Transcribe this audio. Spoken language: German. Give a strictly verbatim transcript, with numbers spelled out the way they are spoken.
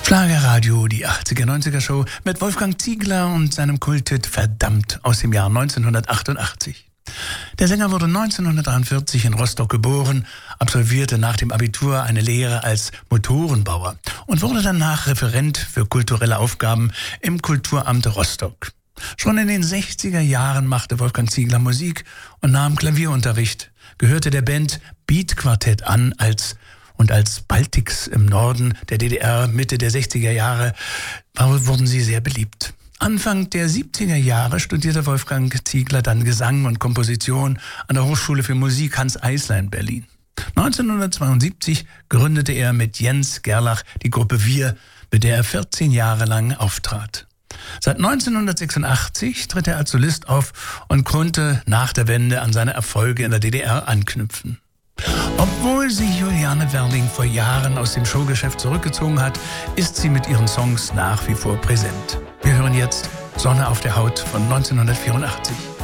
Schlagerradio, die achtziger-neunziger-Show mit Wolfgang Ziegler und seinem Kulthit Verdammt aus dem Jahr neunzehnhundertachtundachtzig. Der Sänger wurde neunzehnhundertdreiundvierzig in Rostock geboren, absolvierte nach dem Abitur eine Lehre als Motorenbauer und wurde danach Referent für kulturelle Aufgaben im Kulturamt Rostock. Schon in den sechziger Jahren machte Wolfgang Ziegler Musik und nahm Klavierunterricht, gehörte der Band Beat Quartett an als und als Baltics im Norden der D D R Mitte der sechziger Jahre wurden sie sehr beliebt. Anfang der siebziger Jahre studierte Wolfgang Ziegler dann Gesang und Komposition an der Hochschule für Musik Hanns Eisler in Berlin. neunzehnhundertzweiundsiebzig gründete er mit Jens Gerlach die Gruppe Wir, mit der er vierzehn Jahre lang auftrat. Seit neunzehnhundertsechsundachtzig tritt er als Solist auf und konnte nach der Wende an seine Erfolge in der D D R anknüpfen. Obwohl sich Juliane Werling vor Jahren aus dem Showgeschäft zurückgezogen hat, ist sie mit ihren Songs nach wie vor präsent. Wir hören jetzt Sonne auf der Haut von neunzehnhundertvierundachtzig.